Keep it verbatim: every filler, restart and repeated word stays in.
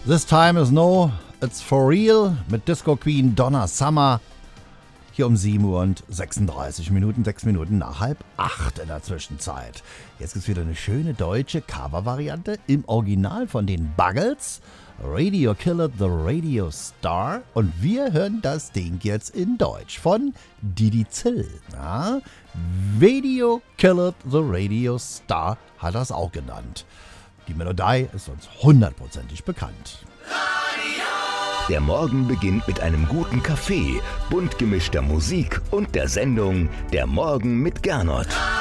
This Time Is No, It's For Real mit Disco Queen Donna Summer. Hier um sieben Uhr und sechsunddreißig Minuten, sechs Minuten nach halb acht in der Zwischenzeit. Jetzt gibt es wieder eine schöne deutsche Cover-Variante im Original von den Buggles. Radio Killed the Radio Star. Und wir hören das Ding jetzt in Deutsch von Didi Zill. Ja? Radio Killed the Radio Star hat das auch genannt. Die Melodie ist uns hundertprozentig bekannt. Der Morgen beginnt mit einem guten Kaffee, bunt gemischter Musik und der Sendung Der Morgen mit Gernot.